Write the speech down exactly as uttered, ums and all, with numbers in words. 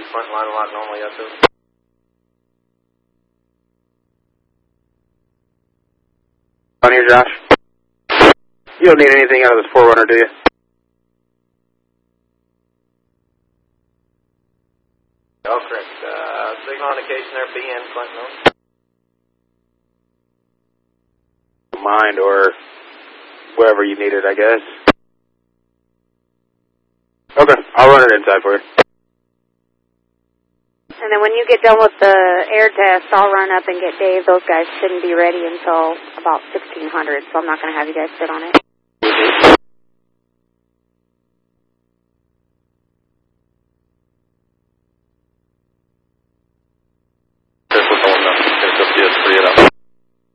front line lock normally, yes, sir. On here, Josh. You don't need anything out of this four runner, do you? Oh, correct. Uh, signal indication there, B N, Clinton. Mind or wherever you need it, I guess. Okay, I'll run it inside for you. And then when you get done with the air test, I'll run up and get Dave. Those guys shouldn't be ready until about sixteen hundred, so I'm not going to have you guys sit on it.